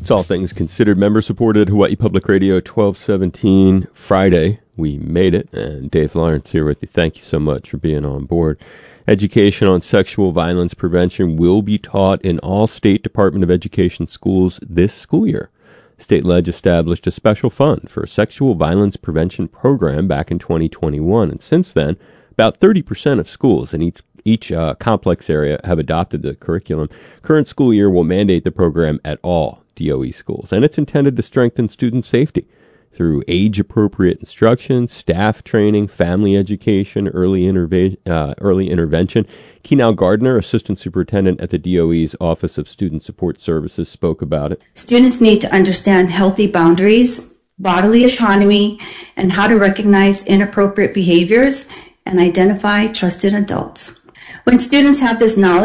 It's All Things Considered, member-supported Hawaii Public Radio 1217 Friday. We made it, and Dave Lawrence here with you. Thank you so much for being on board. Education on sexual violence prevention will be taught in all state Department of Education schools this school year. State Ledge established a special fund for a sexual violence prevention program back in 2021, and since then, about 30% of schools in each complex area have adopted the curriculum. Current school year will mandate the program at all DOE schools, and it's intended to strengthen student safety through age-appropriate instruction, staff training, family education, early intervention. Keenal Gardner, Assistant Superintendent at the DOE's Office of Student Support Services, spoke about it. Students need to understand healthy boundaries, bodily autonomy, and how to recognize inappropriate behaviors and identify trusted adults. When students have this knowledge,